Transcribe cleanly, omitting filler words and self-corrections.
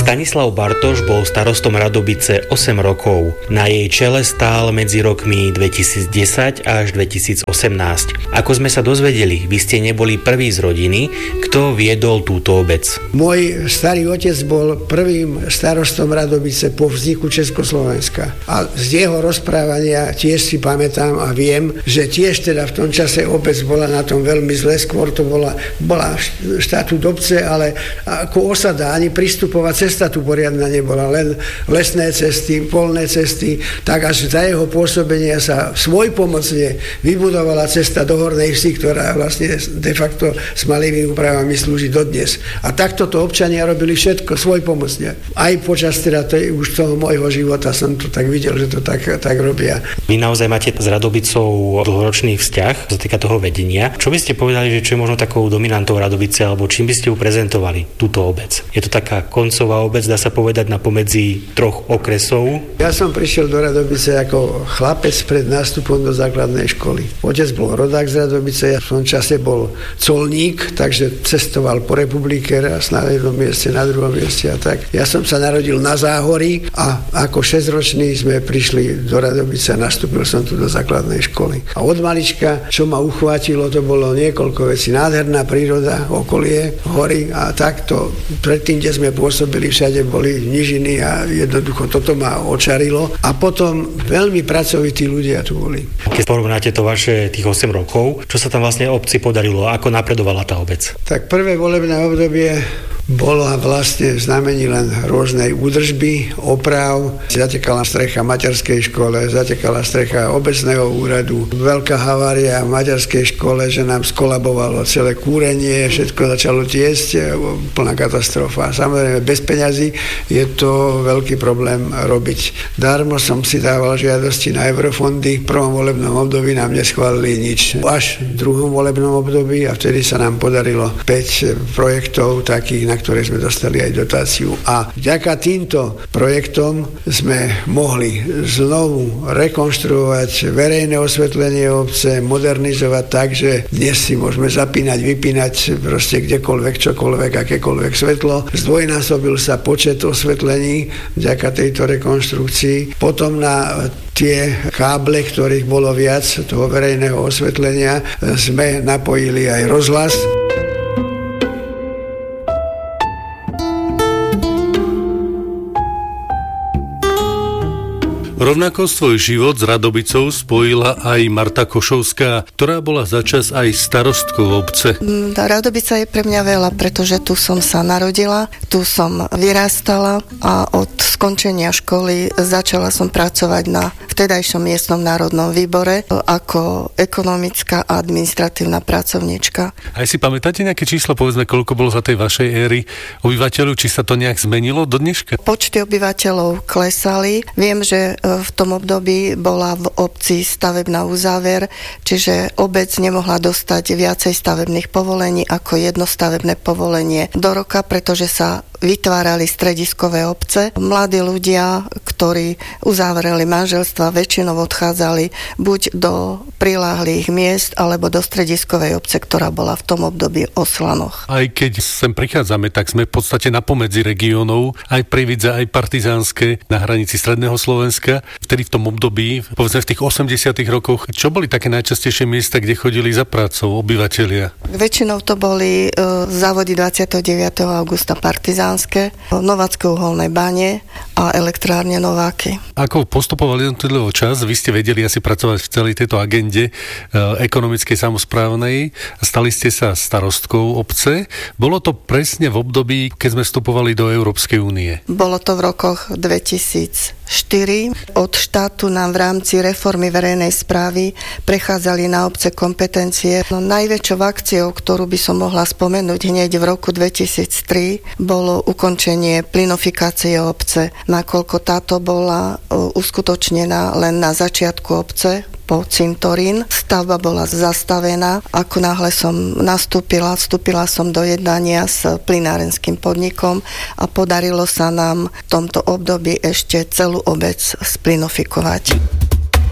Stanislav Bartoš bol starostom Radobice 8 rokov. Na jej čele stál medzi rokmi 2010 až 2018. Ako sme sa dozvedeli, vy ste neboli prvý z rodiny, kto viedol túto obec. Môj starý otec bol prvým starostom Radobice po vzniku Československa. A z jeho rozprávania tiež si pamätám a viem, že tiež teda v tom čase obec bola na tom veľmi zle, skôr to bola štatút obce, ale ako osada, ani prístupová cesta tu poriadna nebola, len lesné cesty, polné cesty, tak až za jeho pôsobenia sa svojpomocne vybudovala cesta do Hornej Vsi, ktorá vlastne de facto s malými úpravami slúži dodnes. A takto to občania robili všetko svojpomocne. Aj počas teda už toho môjho života som to tak videl, že to tak robia. Vy naozaj máte s Radobicou dlhoročný vzťah, čo sa týka toho vedenia. Čo by ste povedali, že čo je možno takou dominantou Radobice, alebo čím by ste ju prezentovali, túto obec? Je to taká koncová obec, dá sa povedať, na pomedzi troch okresov. Ja som prišiel do Radobice ako chlapec pred nástupom do základnej školy. Otec bol rodák z Radobice, ja v tom čase bol colník, takže cestoval po republike, raz na jednom mieste, na druhom mieste a tak. Ja som sa narodil na Záhorí a ako 6-ročný sme prišli do Radobice a nastúpil som tu do základnej školy. A od malička, čo ma uchvátilo, to bolo niekoľko vecí. Nádherná príroda, okolie, hory a takto. Predtým, kde sme pôsobili, všade boli nížiny a jednoducho toto ma očarilo. A potom veľmi pracovití ľudia tu boli. Keď porovnáte to vaše tých 8 rokov, čo sa tam vlastne obci podarilo? Ako napredovala tá obec? Tak prvé volebné obdobie bolo vlastne v znamení len rôznej údržby, oprav. Zatekala strecha materskej škole, zatekala strecha obecného úradu. Veľká havária v materskej škole, že nám skolabovalo celé kúrenie, všetko začalo tiesť, plná katastrofa. Samozrejme, bez peňazí je to veľký problém robiť. Darmo som si dával žiadosti na eurofondy. V prvom volebnom období nám neschválili nič. Až v druhom volebnom období a vtedy sa nám podarilo 5 projektov takých, na ktoré sme dostali aj dotáciu. A vďaka týmto projektom sme mohli znovu rekonštruovať verejné osvetlenie obce, modernizovať tak, že dnes si môžeme zapínať, vypínať proste kdekoľvek, čokoľvek, akékoľvek svetlo. Zdvojnásobil sa počet osvetlení vďaka tejto rekonštrukcii. Potom na tie káble, ktorých bolo viac toho verejného osvetlenia, sme napojili aj rozhlas. Rovnako svoj život s Radobicou spojila aj Marta Košovská, ktorá bola začas aj starostkou obce. Radobica je pre mňa veľa, pretože tu som sa narodila, tu som vyrastala a od skončenia školy začala som pracovať na vtedajšom miestnom národnom výbore ako ekonomická a administratívna pracovníčka. Aj si pamätáte nejaké číslo, povedzme, koľko bolo za tej vašej éry obyvateľov, či sa to nejak zmenilo do dneška? Počty obyvateľov klesali. Viem, že v tom období bola v obci stavebná uzáver, čiže obec nemohla dostať viacej stavebných povolení ako jedno stavebné povolenie do roka, pretože sa vytvárali strediskové obce. Mladí ľudia, ktorí uzavreli manželstva, väčšinou odchádzali buď do priláhlých miest, alebo do strediskovej obce, ktorá bola v tom období Oslanoch. Aj keď sem prichádzame, tak sme v podstate na pomedzi regiónov, aj Prievidze, aj Partizánske, na hranici stredného Slovenska. Vtedy v tom období, povedzme v tých 80. rokoch, čo boli také najčastejšie miesta, kde chodili za prácou obyvatelia? Väčšinou to boli závody 29. augusta Partizánske, Novácké uholné bane a elektrárne Nováky. Ako postupoval jednotlivo čas, vy ste vedeli asi pracovať v celej tejto agende ekonomickej samosprávnej, stali ste sa starostkou obce. Bolo to presne v období, keď sme vstupovali do Európskej únie? Bolo to v rokoch 2004. Od štátu nám v rámci reformy verejnej správy prechádzali na obce kompetencie. Najväčšou akciou, ktorú by som mohla spomenúť hneď v roku 2003, bolo ukončenie plynofikácie obce, nakoľko táto bola uskutočnená len na začiatku obce po cintorín. Stavba bola zastavená. Ako náhle som vstúpila som do jednania s plynárenským podnikom a podarilo sa nám v tomto období ešte celú obec splynofikovať.